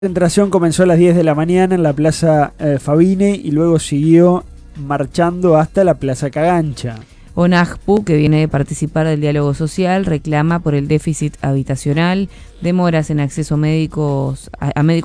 La concentración comenzó a las 10 de la mañana en la Plaza Fabine y luego siguió marchando hasta la Plaza Cagancha. ONAJPU, que viene de participar del diálogo social, reclama por el déficit habitacional, demoras en acceso a médicos